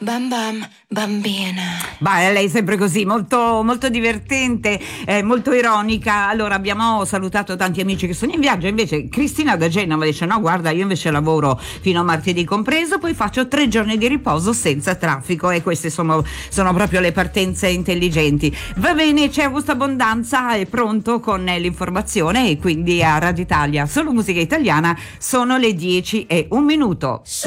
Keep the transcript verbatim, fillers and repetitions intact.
Bam bam, bambina. Beh, lei è sempre così, molto, molto divertente, eh, molto ironica. Allora, abbiamo salutato tanti amici che sono in viaggio. Invece Cristina da Genova dice: no, guarda, io invece lavoro fino a martedì compreso, poi faccio tre giorni di riposo senza traffico, e queste sono, sono proprio le partenze intelligenti. Va bene, c'è Augusto Abbondanza, è pronto con l'informazione, e quindi a Radio Italia Solo Musica Italiana sono le dieci e un minuto.